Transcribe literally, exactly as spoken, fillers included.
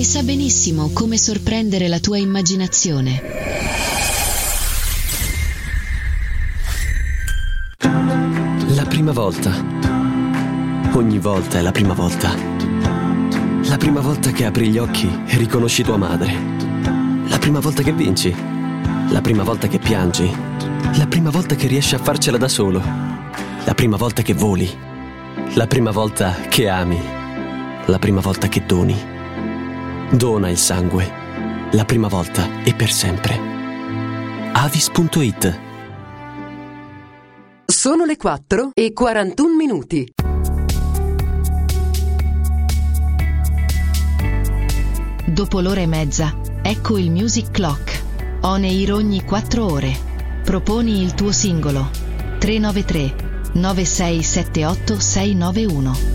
e sa benissimo come sorprendere la tua immaginazione. La prima volta. Ogni volta è la prima volta. La prima volta che apri gli occhi e riconosci tua madre. La prima volta che vinci. La prima volta che piangi. La prima volta che riesci a farcela da solo. La prima volta che voli. La prima volta che ami. La prima volta che doni. Dona il sangue. La prima volta e per sempre. Avis punto it. Sono le quattro e quarantuno minuti. Dopo l'ora e mezza, ecco il Music Clock. On air ogni quattro ore. Proponi il tuo singolo. tre nove tre nove sei sette otto sei nove uno.